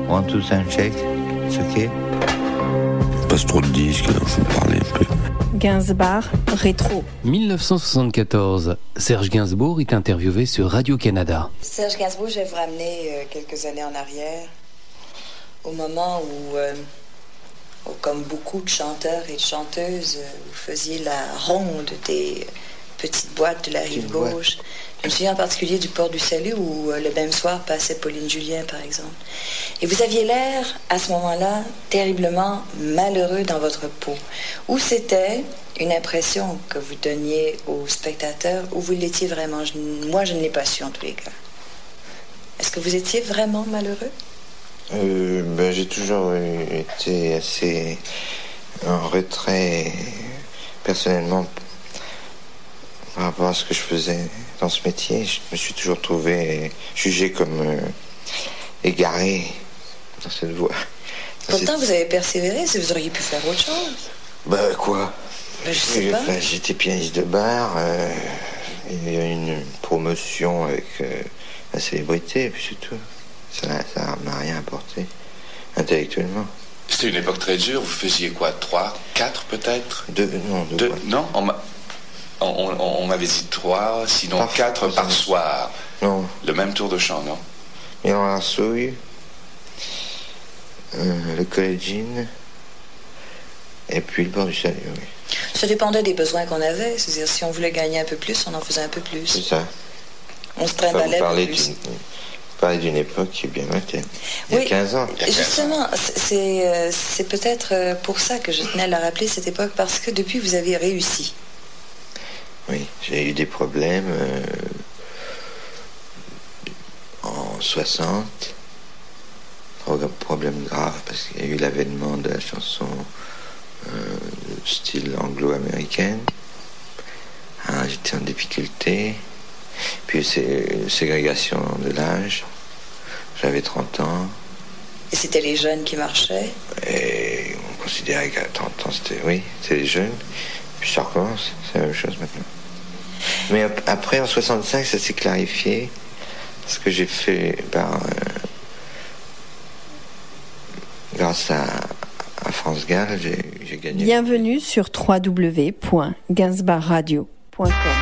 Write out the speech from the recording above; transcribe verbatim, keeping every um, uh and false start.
One, two, sound check. It's okay. Passe trop de disques, alors faut parler un peu. Gainsbourg, rétro. dix-neuf cent soixante-quatorze, Serge Gainsbourg est interviewé sur Radio-Canada. Serge Gainsbourg, je vais vous ramener euh, quelques années en arrière, au moment où, euh, où, comme beaucoup de chanteurs et de chanteuses, euh, vous faisiez la ronde des petites boîtes de la rive gauche. Je me souviens en particulier du Port du Salut où euh, le même soir passait Pauline Julien, par exemple. Et vous aviez l'air, à ce moment-là, terriblement malheureux dans votre peau. Ou c'était une impression que vous donniez aux spectateurs, ou vous l'étiez vraiment. Je, moi, je ne l'ai pas su en tous les cas. Est-ce que vous étiez vraiment malheureux? Euh, ben, j'ai toujours été assez en retrait, personnellement, par rapport à ce que je faisais dans ce métier. Je me suis toujours trouvé jugé comme euh, égaré dans cette voie. Pourtant, vous avez persévéré, si vous auriez pu faire autre chose. Bah quoi? Ben, je sais pas. Enfin, j'étais pianiste de bar, euh, il y a eu une promotion avec euh, la célébrité, et puis c'est tout. Ça ça m'a rien apporté, intellectuellement. C'était une époque très dure, vous faisiez quoi? Trois, quatre peut-être? Deux, non, deux. deux non, on, m'a, on, on, on m'avait dit trois, sinon par quatre par soir. Non. Le même tour de chant, non? Milan-Arsouille, euh, le Collegine, et puis le Port du Salut, oui. Ça dépendait des besoins qu'on avait. C'est-à-dire, si on voulait gagner un peu plus, on en faisait un peu plus. C'est ça. On se trimballait enfin, un peu plus. D'une, vous parlez d'une époque qui est bien lointaine. Il y Oui, a quinze ans. Justement, c'est, euh, c'est peut-être pour ça que je tenais à la rappeler, cette époque, parce que depuis, vous avez réussi. Oui, j'ai eu des problèmes euh, en soixante. Problème grave, parce qu'il y a eu l'avènement de la chanson euh, style anglo-américaine. Ah, j'étais en difficulté. Puis c'est ségrégation de l'âge. J'avais trente ans. Et c'était les jeunes qui marchaient? Et on considérait qu'à trente ans, c'était, oui, c'était les jeunes. Puis ça recommence, c'est la même chose maintenant. Mais après, en soixante-cinq, ça s'est clarifié. Ce que j'ai fait par... Euh, grâce à, à France Gall, j'ai, j'ai gagné. Bienvenue sur w w w point gainsbourg radio point com.